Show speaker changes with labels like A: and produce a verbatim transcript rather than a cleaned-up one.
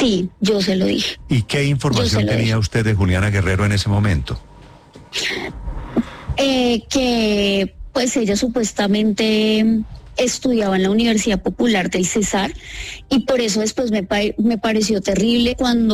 A: Sí, yo se lo dije.
B: ¿Y qué información tenía
A: dije.
B: usted de Juliana Guerrero en ese momento?
A: Eh, que pues ella supuestamente estudiaba en la Universidad Popular del Cesar y por eso después me, pa- me pareció terrible cuando